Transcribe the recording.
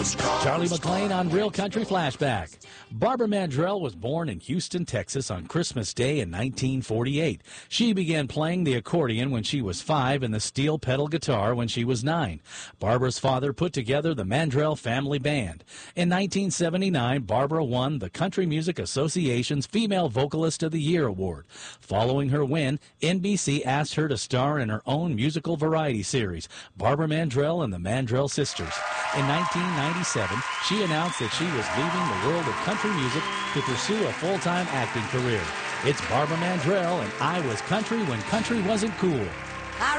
Charlie McLean on Real Country Flashback. Barbara Mandrell was born in Houston, Texas on Christmas Day in 1948. She began playing the accordion when she was 5 and the steel pedal guitar when she was 9. Barbara's father put together the Mandrell Family Band. In 1979, Barbara won the Country Music Association's Female Vocalist of the Year award. Following her win, NBC asked her to star in her own musical variety series, Barbara Mandrell and the Mandrell Sisters. In 1997, she announced that she was leaving the world of country music to pursue a full-time acting career. It's Barbara Mandrell and I Was Country When Country Wasn't Cool.